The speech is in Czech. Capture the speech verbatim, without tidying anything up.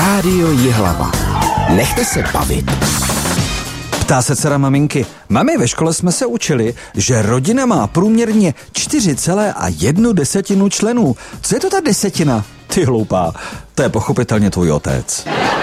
Rádio Jihlava. Nechte se bavit. Ptá se dcera maminky. Mami, ve škole jsme se učili, že rodina má průměrně čtyři celé jedna desetinu členů. Co je to ta desetina? Ty hloupá, to je pochopitelně tvůj otec.